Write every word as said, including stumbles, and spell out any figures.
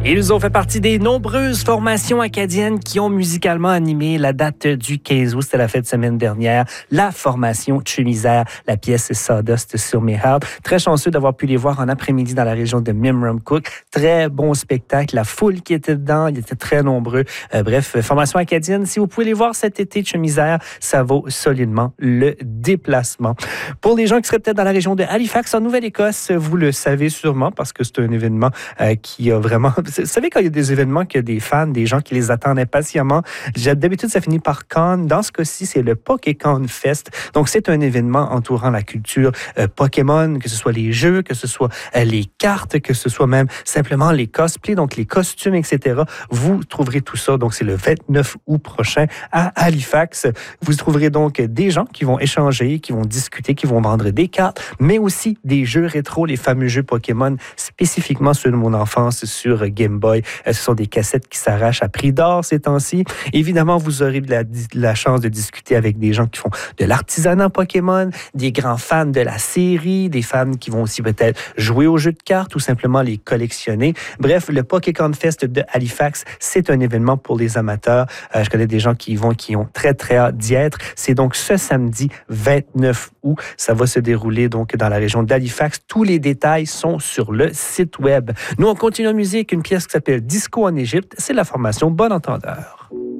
Ils ont fait partie des nombreuses formations acadiennes qui ont musicalement animé la date du quinze août. C'était la fête de semaine dernière. La formation Chemisère, la pièce Sawdust sur mes Heart. Très chanceux d'avoir pu les voir en après-midi dans la région de Memramcook. Très bon spectacle. La foule qui était dedans, ils étaient très nombreux. Euh, bref, formation acadienne. Si vous pouvez les voir cet été, Chemisère, ça vaut solidement le déplacement. Pour les gens qui seraient peut-être dans la région de Halifax, en Nouvelle-Écosse, vous le savez sûrement parce que c'est un événement euh, qui a vraiment... Vous savez, quand il y a des événements, qu'il y a des fans, des gens qui les attendent impatiemment, d'habitude, ça finit par Con. Dans ce cas-ci, c'est le Pokécon Fest. Donc, c'est un événement entourant la culture euh, Pokémon, que ce soit les jeux, que ce soit euh, les cartes, que ce soit même simplement les cosplays, donc les costumes, et cetera. Vous trouverez tout ça. Donc, c'est le vingt-neuf août prochain à Halifax. Vous trouverez donc des gens qui vont échanger, qui vont discuter, qui vont vendre des cartes, mais aussi des jeux rétro, les fameux jeux Pokémon, spécifiquement ceux de mon enfance sur Game Boy. Ce sont des cassettes qui s'arrachent à prix d'or ces temps-ci. Évidemment, vous aurez de la, de la chance de discuter avec des gens qui font de l'artisanat Pokémon, des grands fans de la série, des fans qui vont aussi peut-être jouer aux jeux de cartes ou simplement les collectionner. Bref, le Pokécon Fest de Halifax, c'est un événement pour les amateurs. Euh, je connais des gens qui y vont, qui ont très, très hâte d'y être. C'est donc ce samedi vingt-neuf août. Ça va se dérouler donc dans la région d'Halifax. Tous les détails sont sur le site web. Nous, on continue en musique, une pièce qui s'appelle Disco en Égypte. C'est la formation Bon Entendeur.